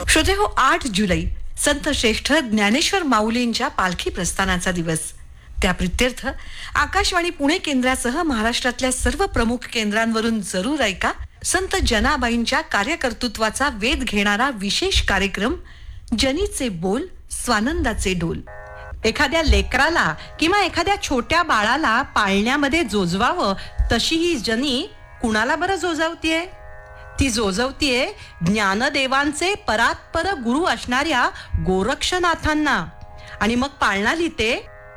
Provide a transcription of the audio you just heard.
श्रोतेहो, 8 जुलै संत श्रेष्ठ ज्ञानेश्वर माऊलींच्या पालखी प्रस्थानाचा दिवस. त्या प्रित्यर्थ आकाशवाणी पुणे केंद्रासह महाराष्ट्रातल्या सर्व प्रमुख केंद्रांवरून जरूर ऐका संत जनाबाईंच्या कार्यकर्तृत्वाचा वेध घेणारा विशेष कार्यक्रम जनीचे बोल स्वानंदाचे डोल. एखाद्या लेकराला किंवा एखाद्या छोट्या बाळाला पाळण्यामध्ये जोजवावं तशी ही जनी कुणाला बरं जोजवतीये? ती जोजवतीये ज्ञानदेवांचे परात्पर गुरु असणाऱ्या गोरक्षनाथांना. आणि मग पाळणा लिहिते